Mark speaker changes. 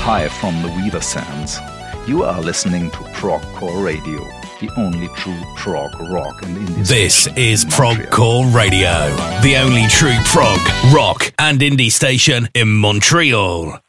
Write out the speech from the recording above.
Speaker 1: Hi from the Weather Sands. You are listening to Progcore Radio, the only true prog rock and indie
Speaker 2: This
Speaker 1: station
Speaker 2: is
Speaker 1: in Montreal.
Speaker 2: Progcore Radio, the only true prog rock and indie station in Montreal.